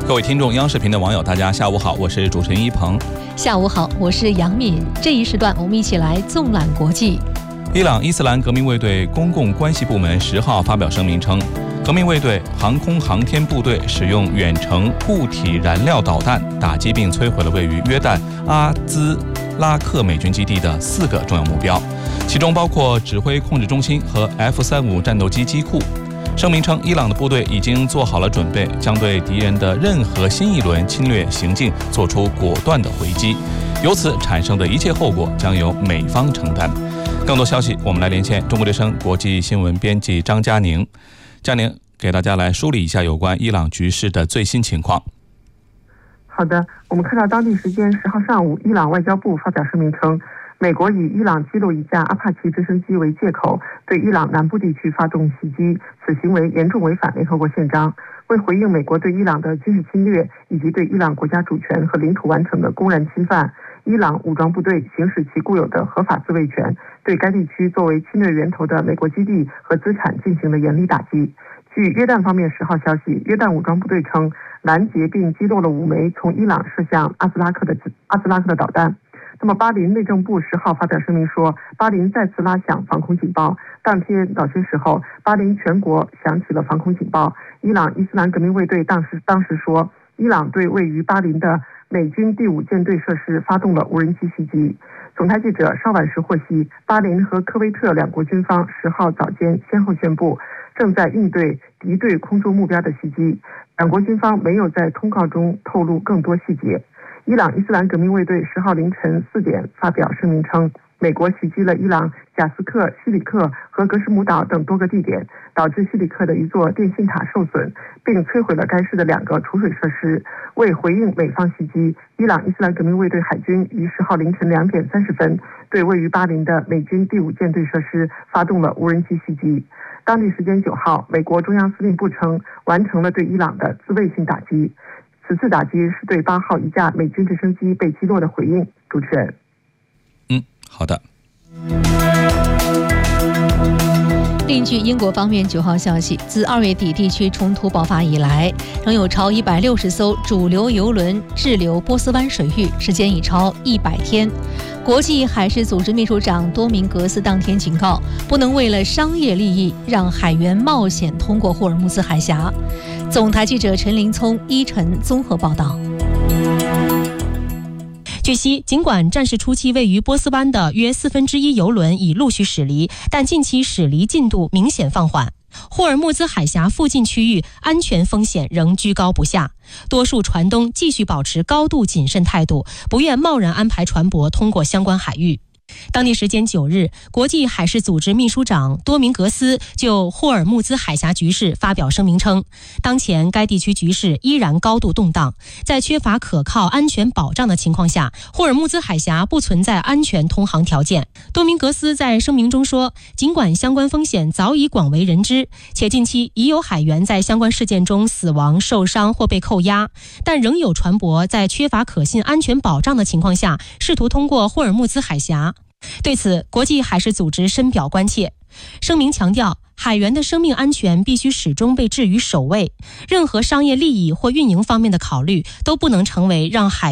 各位听众，央视频的网友，大家下午好，我是主持人一鹏。 下午好，我是杨敏。这一时段我们一起来纵览国际。 伊朗伊斯兰革命卫队公共关系部门10号发表声明称，革命卫队航空航天部队使用远程固体燃料导弹打击并摧毁了位于约旦阿兹拉克美军基地的4个重要目标，其中包括指挥控制中心和 F-35战斗机机库。声明称，伊朗的部队已经做好了准备，将对敌人的任何新一轮侵略行径做出果断的回击，由此产生的一切后果将由美方承担。更多消息，我们来连线中国之声国际新闻编辑张佳宁。佳宁给大家来梳理一下有关伊朗局势的最新情况。 好的，我们看到当地时间10号上午，伊朗外交部发表声明称，美国以伊朗击落一架阿帕奇直升机为借口，对伊朗南部地区发动袭击，此行为严重违反联合国宪章。为回应美国对伊朗的军事侵略以及对伊朗国家主权和领土完整的公然侵犯，伊朗武装部队行使其固有的合法自卫权，对该地区作为侵略源头的美国基地和资产进行了严厉打击。据约旦方面10号消息，约旦武装部队称拦截并击落了5枚从伊朗射向阿兹拉克的导弹。那么巴林内政部10号发表声明说，巴林再次拉响防空警报。当天早些时候，巴林全国响起了防空警报。伊朗伊斯兰革命卫队当时说，伊朗对位于巴林的美军第5舰队设施发动了无人机袭击。总台记者稍晚时获悉，巴林和科威特两国军方10号早间先后宣布，正在应对敌对空中目标的袭击。两国军方没有在通告中透露更多细节。伊朗伊斯兰革命卫队10号凌晨4点发表声明称，美国袭击了伊朗贾斯克、西里克和格什姆岛等多个地点，导致西里克的一座电信塔受损，并摧毁了该市的2个储水设施。为回应美方袭击，伊朗伊斯兰革命卫队海军于10号凌晨2点30分对位于巴林的美军第5舰队设施发动了无人机袭击。当地时间9号，美国中央司令部称完成了对伊朗的自卫性打击。此次打击是对8号一架美军直升机被击落的回应。主持人。 好的。 另据英国方面9号消息，自2月底地区冲突爆发以来，仍有超160艘主流邮轮滞留波斯湾水域，时间已超100天。国际海事组织秘书长多明格斯当天警告，不能为了商业利益让海员冒险通过霍尔木兹海峡。总台记者陈林聪、依晨综合报道。 据悉，尽管战事初期位于波斯湾的约1/4邮轮已陆续驶离，但近期驶离进度明显放缓。霍尔木兹海峡附近区域安全风险仍居高不下，多数船东继续保持高度谨慎态度，不愿贸然安排船舶通过相关海域。当地时间9日，国际海事组织秘书长多明格斯就霍尔木兹海峡局势发表声明称，当前该地区局势依然高度动荡，在缺乏可靠安全保障的情况下，霍尔木兹海峡不存在安全通航条件。多明格斯在声明中说，尽管相关风险早已广为人知，且近期已有海员在相关事件中死亡、受伤或被扣押，但仍有船舶在缺乏可信安全保障的情况下试图通过霍尔木兹海峡。对此，国际海事组织深表关切。声明强调，海员的生命安全必须始终被置于首位，任何商业利益或运营方面的考虑都不能成为让海